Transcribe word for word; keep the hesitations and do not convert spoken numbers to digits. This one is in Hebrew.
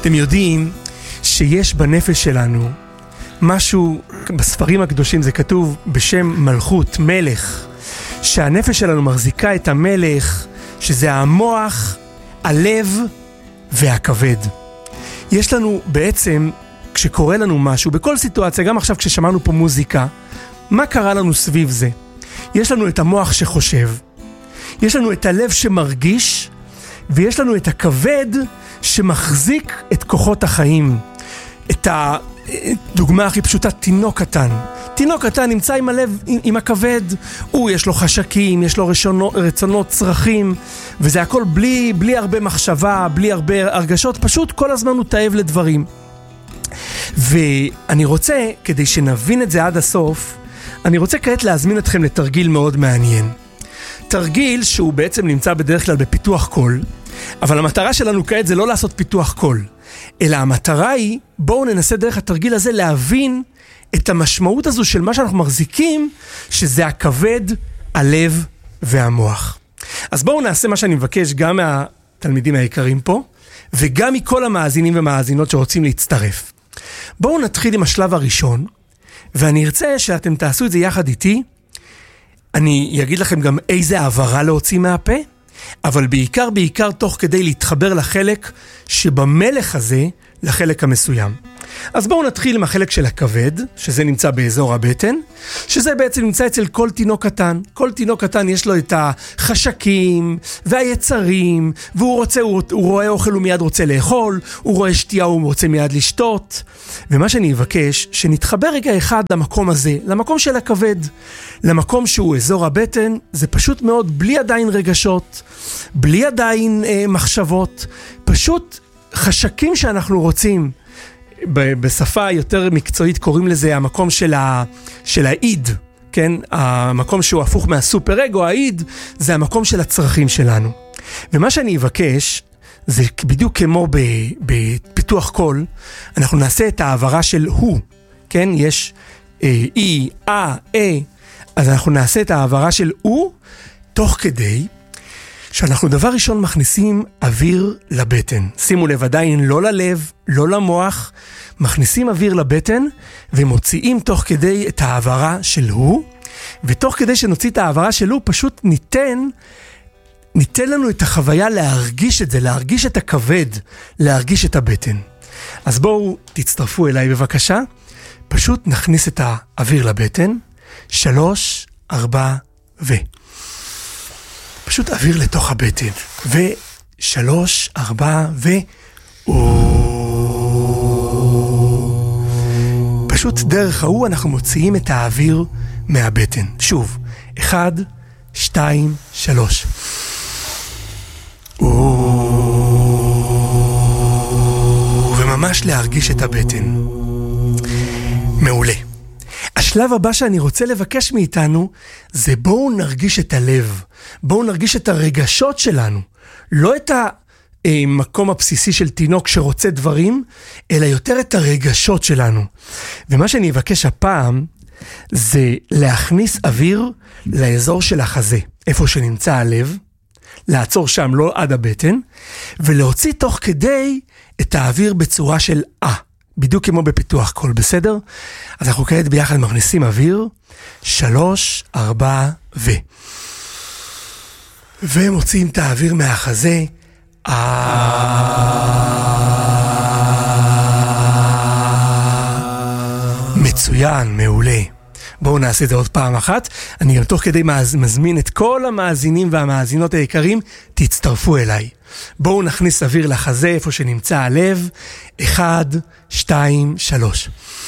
אתם יודעים שיש בנפש שלנו משהו, בספרים הקדושים זה כתוב בשם מלכות, מלך, שהנפש שלנו מחזיקה את המלך, שזה המוח, הלב והכבד. יש לנו בעצם, כשקורה לנו משהו, בכל סיטואציה, גם עכשיו כששמענו פה מוזיקה, מה קרה לנו סביב זה? יש לנו את המוח שחושב, יש לנו את הלב שמרגיש, ויש לנו את הכבד שמחזיק את כוחות החיים. את הדוגמה הכי פשוטה, תינוק קטן. תינוק קטן נמצא עם הלב, עם, עם הכבד, הוא יש לו חשקים, יש לו רצונות, רצונות, צרכים, וזה הכל בלי, בלי הרבה מחשבה, בלי הרבה הרגשות, פשוט כל הזמן הוא תאב לדברים. ואני רוצה, כדי שנבין את זה עד הסוף, אני רוצה כעת להזמין אתכם לתרגיל מאוד מעניין. תרגיל שהוא בעצם נמצא בדרך כלל בפיתוח קול, אבל המטרה שלנו כעת זה לא לעשות פיתוח קול, אלא המטרה היא, בואו ננסה דרך התרגיל הזה להבין את המשמעות הזו של מה שאנחנו מחזיקים, שזה הכבד, הלב והמוח. אז בואו נעשה מה שאני מבקש גם מהתלמידים היקרים פה, וגם מכל המאזינים ומאזינות שרוצים להצטרף. בואו נתחיל עם השלב הראשון, ואני ארצה שאתם תעשו את זה יחד איתי. אני אגיד לכם גם איזה העברה להוציא מהפה, אבל בעיקר בעיקר תוך כדי להתחבר לחלק שבמלך הזה, לחלק המסוים. אז בואו נתחיל עם החלק של הכבד, שזה נמצא באזור הבטן, שזה בעצם נמצא אצל כל תינוק קטן. כל תינוק קטן יש לו את החשקים והיצרים, והוא רוצה, הוא, הוא רואה אוכל, הוא מיד רוצה לאכול, הוא רואה שתייה, הוא רוצה מיד לשתות. ומה שאני אבקש, שנתחבר רגע אחד למקום הזה, למקום של הכבד, למקום שהוא אזור הבטן, זה פשוט מאוד בלי עדיין רגשות, בלי עדיין אה, מחשבות, פשוט חשקים שאנחנו רוצים. בשפה יותר מקצועית קוראים לזה המקום של, ה, של האיד, כן? המקום שהוא הפוך מהסופר אגו, האיד, זה המקום של הצרכים שלנו. ומה שאני אבקש, זה בדיוק כמו בפיתוח קול, אנחנו נעשה את העברה של הוא, כן? יש אה, אי, אה, אה, אז אנחנו נעשה את העברה של הוא, תוך כדי שאנחנו דבר ראשון מכניסים אוויר לבטן. שימו לב, עדיין לא ללב, לא למוח, מכניסים אוויר לבטן ומוציאים תוך כדי את העברה של הוא, ותוך כדי שנוציא את העברה של הוא, פשוט ניתן, ניתן לנו את החוויה להרגיש את זה, להרגיש את הכבד, להרגיש את הבטן. אז בואו תצטרפו אליי בבקשה, פשוט נכניס את האוויר לבטן, שלוש, ארבע ו... פשוט אוויר לתוך הבטן, ושלוש, ארבע, ו... פשוט דרך ההוא אנחנו מוציאים את האוויר מהבטן. שוב, אחד, שתיים, שלוש. וממש להרגיש את הבטן. מעולה. השלב הבא שאני רוצה לבקש מאיתנו, זה בואו נרגיש את הלב, בואו נרגיש את הרגשות שלנו, לא את המקום הבסיסי של תינוק שרוצה דברים, אלא יותר את הרגשות שלנו. ומה שאני אבקש הפעם, זה להכניס אוויר לאזור של החזה, איפה שנמצא הלב, לעצור שם לא עד הבטן, ולהוציא תוך כדי את האוויר בצורה של אה. בדיוק כמו בפיתוח קול, בסדר? אז אנחנו כעת ביחד מכניסים אוויר, שלוש, ארבע, ו. ומוציאים את האוויר מהחזה, מצוין, מעולה. בואו נעשה את זה עוד פעם אחת. אני גם תוך כדי מזמין את כל המאזינים והמאזינות היקרים, תצטרפו אליי. בואו נכניס אוויר לחזה איפה שנמצא הלב, אחד, שתיים, שלוש.